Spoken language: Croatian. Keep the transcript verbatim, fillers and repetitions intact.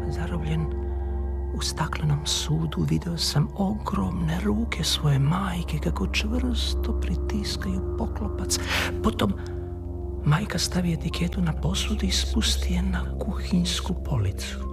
Zarobljen u staklenom sudu video sam ogromne ruke svoje majke kako čvrsto pritiskaju poklopac. Potom majka stavi etiketu na posudu i spusti je na kuhinsku policu.